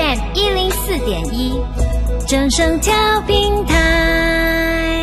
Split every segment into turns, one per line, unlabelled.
FM 104.1，正声调频台。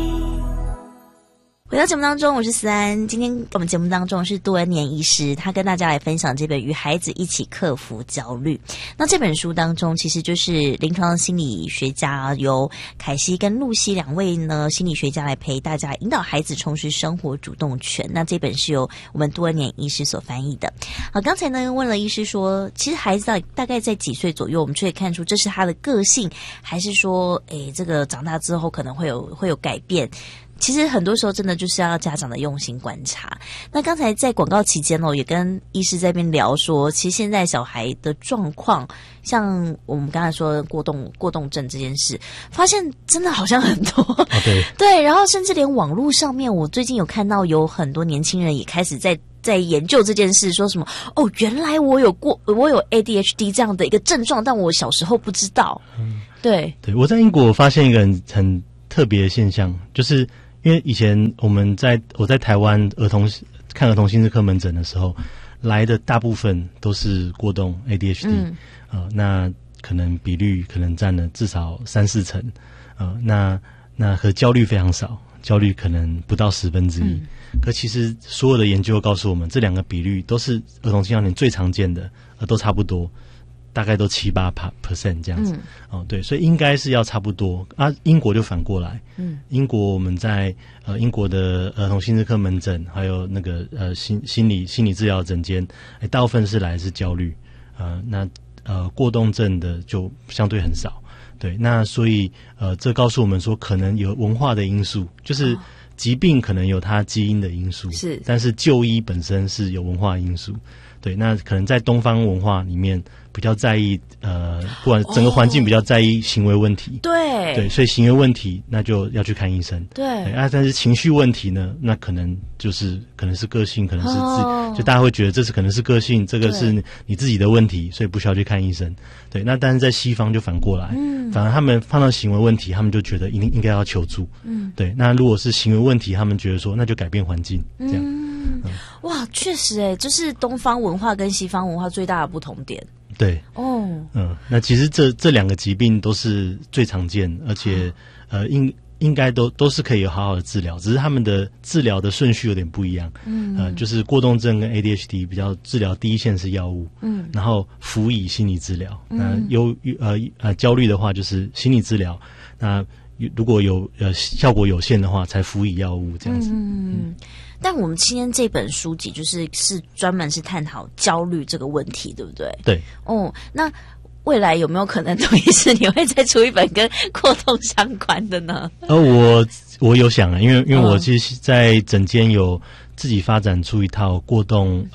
回到节目当中，我是思安。今天我们节目当中是杜恩年医师，他跟大家来分享这本《与孩子一起克服焦虑》。那这本书当中，其实就是临床心理学家由凯西跟露西两位呢心理学家来陪大家引导孩子重拾生活主动权。那这本是由我们杜恩年医师所翻译的。好，刚才呢问了医师说，其实孩子大概在几岁左右，我们就可以看出这是他的个性，还是说，这个长大之后可能会有改变。其实很多时候真的就是要家长的用心观察。那刚才在广告期间也跟医师在那边聊说，其实现在小孩的状况，像我们刚才说过动症这件事，发现真的好像很多。对，然后甚至连网络上面，我最近有看到有很多年轻人也开始在研究这件事，说什么原来我有 ADHD 这样的一个症状，但我小时候不知道。对，
我在英国发现一个很特别的现象，就是因为以前我在台湾看儿童心智科门诊的时候，来的大部分都是过动 ADHD，那可能比率可能占了至少3-4成，那和焦虑非常少，焦虑可能不到1/10。可其实所有的研究告诉我们，这两个比率都是儿童青少年最常见的，都差不多。大概都7-8% 这样子，对，所以应该是要差不多啊。英国就反过来，英国我们在英国的儿童心智科门诊，还有那个心理治疗诊间，大部分是来自焦虑，那过动症的就相对很少，对，那所以这告诉我们说，可能有文化的因素，就是疾病可能有它基因的因素，是，但是就医本身是有文化因素，对，那可能在东方文化里面比较在意不管整个环境比较在意行为问题，对，所以行为问题那就要去看医生，对，但是情绪问题呢，那可能是个性，可能是就大家会觉得这是可能是个性，这个是你自己的问题，所以不需要去看医生，对，那但是在西方就反过来，反而他们碰到行为问题，他们就觉得应该要求助，对，那如果是行为问题，他们觉得说那就改变环境，这样，
哇，确实就是东方文化跟西方文化最大的不同点。
对，那其实这两个疾病都是最常见，而且应该都是可以有好好的治疗，只是他们的治疗的顺序有点不一样。就是过动症跟 ADHD 比较治疗第一线是药物，然后辅以心理治疗。那焦虑的话就是心理治疗，那如果有效果有限的话，才辅以药物这样子。
但我们今天这本书籍是专门是探讨焦虑这个问题，对不对？
对。
那未来有没有可能，杜医师你会再出一本跟过动相关的呢？
我有想因为我其实在诊间有自己发展出一套过动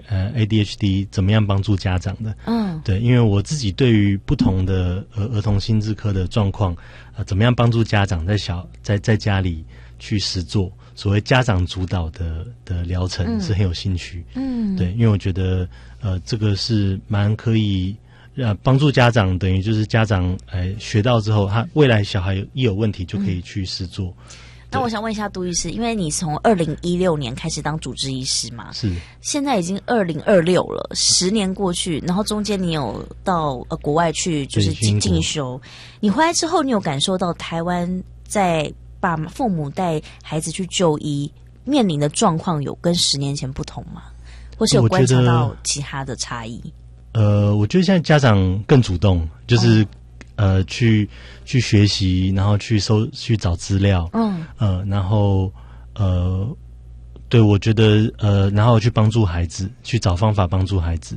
ADHD 怎么样帮助家长的。对，因为我自己对于不同的儿童心智科的状况，怎么样帮助家长在家里去实作。所谓家长主导的疗程是很有兴趣，对，因为我觉得这个是蛮可以帮助家长，等于就是家长学到之后，他未来小孩一有问题就可以去实作。
那我想问一下杜医师，因为你从2016年开始当主治医师嘛，是，现在已经2026了，10年过去，然后中间你有到国外去就是进修，你回来之后，你有感受到台湾在父母带孩子去就医面临的状况有跟10年前不同吗？或是有观察到其他的差异？
我觉得现在家长更主动，就是去学习，然后去找资料，然后对，我觉得然后去帮助孩子，去找方法帮助孩子，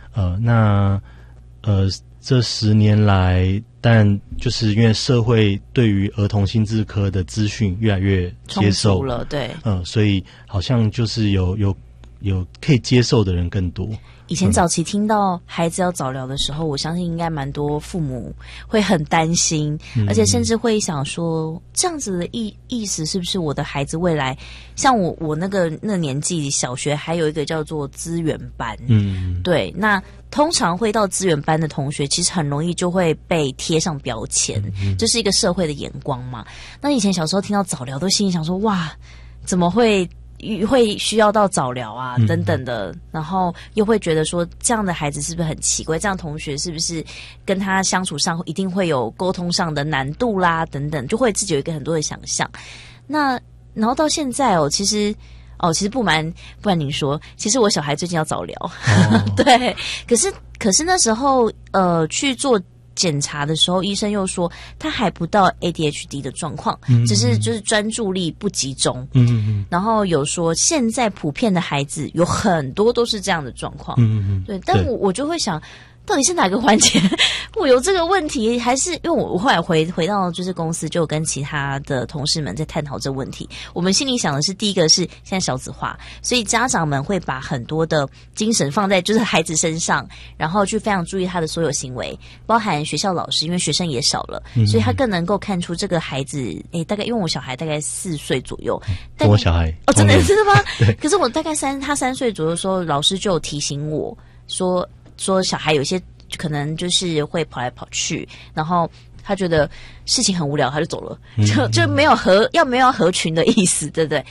这10年来，但就是因为社会对于儿童心智科的资讯越来越接受了，对，所以好像就是有可以接受的人更多。
以前早期听到孩子要早疗的时候，我相信应该蛮多父母会很担心，而且甚至会想说，这样子的意思是不是我的孩子未来像我那个年纪，小学还有一个叫做资源班，对，那通常会到资源班的同学，其实很容易就会被贴上标签，这是一个社会的眼光嘛。那以前小时候听到早疗，都心里想说，哇，怎么会会需要到早疗啊等等的，然后又会觉得说这样的孩子是不是很奇怪？这样同学是不是跟他相处上一定会有沟通上的难度啦等等，就会自己有一个很多的想象。那然后到现在其实不瞒您说，其实我小孩最近要早疗，对，可是那时候去做检查的时候，医生又说他还不到 ADHD 的状况，只是就是专注力不集中。然后有说现在普遍的孩子有很多都是这样的状况。对，但我就会想，到底是哪个环节我有这个问题，还是因为我后来回到就是公司，就跟其他的同事们在探讨这个问题。我们心里想的是，第一个是现在少子化，所以家长们会把很多的精神放在就是孩子身上，然后去非常注意他的所有行为，包含学校老师，因为学生也少了，所以他更能够看出这个孩子，大概因为我小孩大概4岁左右，
我小孩
真的吗？可是我大概他3岁左右的时候，老师就有提醒我说小孩有些可能就是会跑来跑去，然后他觉得事情很无聊，他就走了，就没有合群的意思，对不对？